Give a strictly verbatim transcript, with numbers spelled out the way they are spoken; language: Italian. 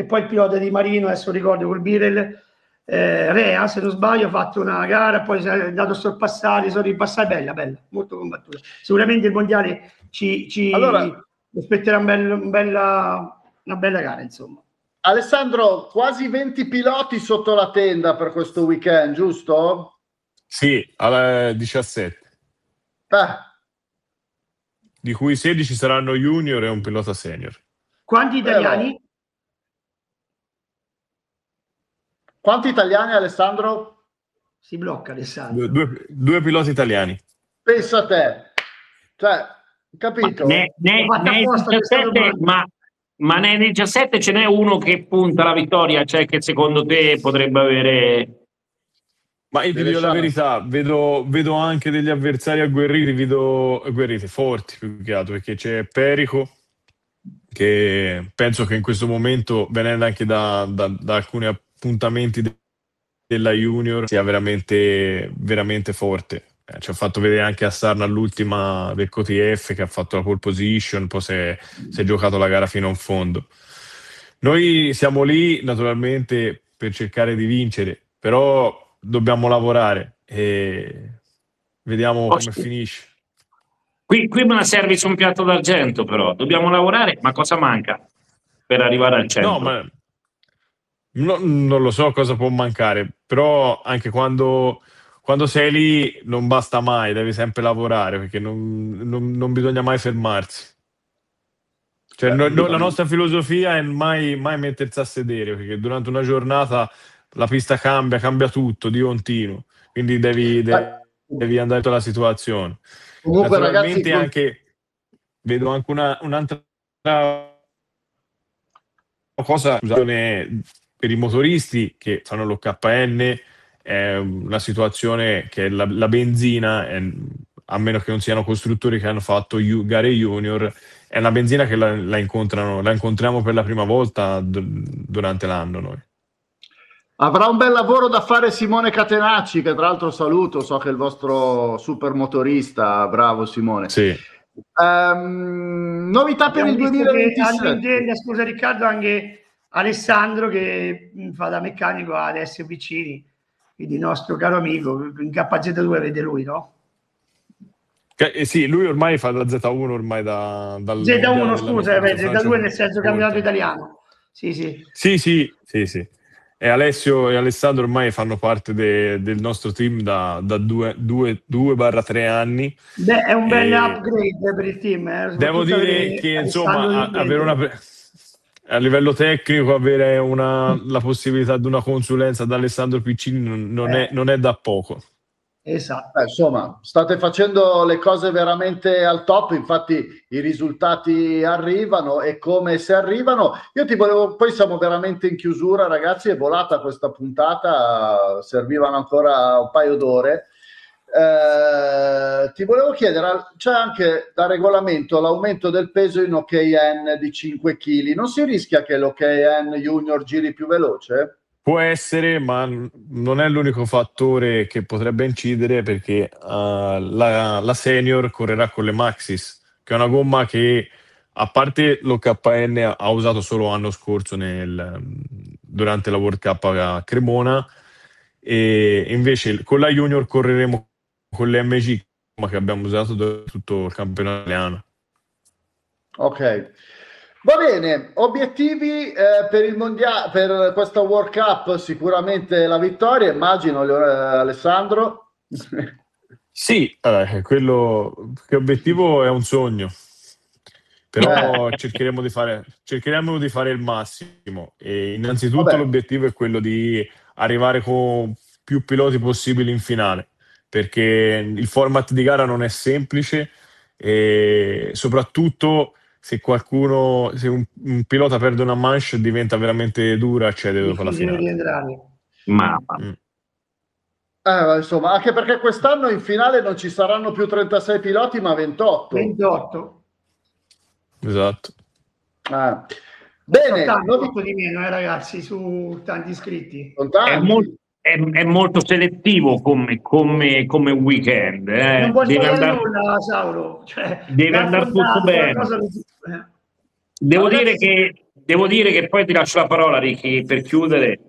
poi il pilota di Marino, adesso ricordo col Birel, eh, Rea se non sbaglio, ha fatto una gara, poi si è andato a sorpassare, sono ripassati, bella, bella, molto combattuta. Sicuramente il mondiale ci, ci allora, aspetterà un bel, un bella, una bella gara, insomma. Alessandro, quasi venti piloti sotto la tenda per questo weekend, giusto? Sì, alle diciassette. Eh. Di cui sedici saranno junior e un pilota senior. Quanti italiani? Però, quanti italiani, Alessandro? Si blocca Alessandro. Due, due, due piloti italiani. Pensa a te. Cioè, capito? Ne, ne, nei diciassette, ma, ma nei diciassette ce n'è uno che punta la vittoria, cioè che secondo te potrebbe avere... Ma io ti dico la verità, vedo, vedo anche degli avversari agguerriti, vedo agguerriti, forti più che altro, perché c'è Perico, che penso che in questo momento, venendo anche da, da, da alcuni appuntamenti de- della Junior, sia veramente, veramente forte. Eh, ci ha fatto vedere anche a Sarna all'ultima del C O T F, che ha fatto la pole position, poi si è, si è giocato la gara fino in fondo. Noi siamo lì naturalmente per cercare di vincere, però dobbiamo lavorare e vediamo Oh, come sì. finisce. Qui, qui me la servi su un piatto d'argento, però dobbiamo lavorare, ma cosa manca per arrivare al centro? No, ma no, non lo so cosa può mancare, però anche quando, quando sei lì non basta mai, devi sempre lavorare, perché non, non, non bisogna mai fermarsi. Cioè, no, no, la nostra filosofia è mai, mai mettersi a sedere, perché durante una giornata la pista cambia, cambia tutto di continuo, quindi devi, devi, devi andare alla situazione. Comunque, Naturalmente ragazzi, anche vedo anche una, un'altra cosa, scusate, per i motoristi che fanno l'O K N, è una situazione che la, la benzina, è, a meno che non siano costruttori che hanno fatto ju- gare junior, è una benzina che la, la incontrano, la incontriamo per la prima volta d- durante l'anno noi. avrà un bel lavoro da fare Simone Catenacci, che tra l'altro saluto, so che è il vostro super motorista, bravo Simone. Sì. Um, novità per Abbiamo il visto che duemilaventisette. hanno in tenda, scusa Riccardo, anche Alessandro che fa da meccanico ad S Vicini, quindi il nostro caro amico, in K Z due vede lui, no? Eh, sì, lui ormai fa la Z uno ormai da, dal Z uno, mondiale scusa, della Z due nel senso campionato italiano. Sì, sì. Sì, sì, sì, sì. E Alessio e Alessandro ormai fanno parte de, del nostro team da, da due, due, due barra tre anni. Beh, è un bel E upgrade per il team. Eh, devo dire che insomma a, avere una, a livello tecnico avere una, la possibilità di una consulenza da Alessandro Piccini non, non, Eh. è, non è da poco. Esatto. Eh, insomma, state facendo le cose veramente al top, infatti i risultati arrivano e come se arrivano. Io ti volevo, poi siamo veramente in chiusura, ragazzi, è volata questa puntata, servivano ancora un paio d'ore. Eh, ti volevo chiedere, c'è anche da regolamento l'aumento del peso in O K N di cinque chili, non si rischia che l'O K N Junior giri più veloce? Può essere, ma non è l'unico fattore che potrebbe incidere, perché uh, la, la senior correrà con le Maxxis, che è una gomma che, a parte l'O K N, ha usato solo l'anno scorso nel, durante la World Cup a Cremona, e invece con la Junior correremo con le M G che abbiamo usato tutto il campionato italiano. Ok. Va bene, obiettivi eh, per il mondiale, per questa World Cup, sicuramente la vittoria, immagino, eh, Alessandro. Sì, eh, quello che obiettivo è un sogno, però Eh. cercheremo di fare, cercheremo di fare il massimo, e innanzitutto Vabbè. l'obiettivo è quello di arrivare con più piloti possibili in finale, perché il format di gara non è semplice, e soprattutto se qualcuno, se un, un pilota perde una manche diventa veramente dura accedere dopo la Difficile finale. rientrare. Mamma. Mm. Eh, insomma, anche perché quest'anno in finale non ci saranno più trentasei piloti, ma ventotto. ventotto. Esatto. Ah. Bene, Tanto, novi- molto di meno, eh, ragazzi, su tanti iscritti. Sono È, tanti. mol- è, è molto selettivo come, come, come weekend. Eh. Non può Deve sbagliare andare nulla, Sauro. Cioè, deve è andare tutto affrontato bene. qualcosa di... eh. Devo Ragazzi, dire che devo dire che poi ti lascio la parola, Ricky, per chiudere.